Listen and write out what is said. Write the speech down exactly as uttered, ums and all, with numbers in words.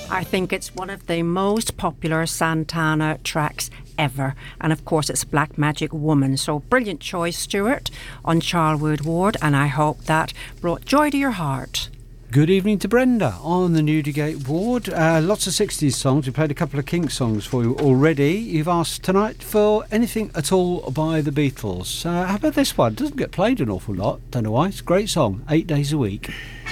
I think it's one of the most popular Santana tracks ever. And of course, it's Black Magic Woman. So brilliant choice, Stuart, on Charlwood Ward. And I hope that brought joy to your heart. Good evening to Brenda on the Newdigate Ward. Uh, lots of sixties songs. We played a couple of Kink songs for you already. You've asked tonight for anything at all by the Beatles. Uh, how about this one? Doesn't get played an awful lot. Don't know why. It's a great song. Eight Days a Week.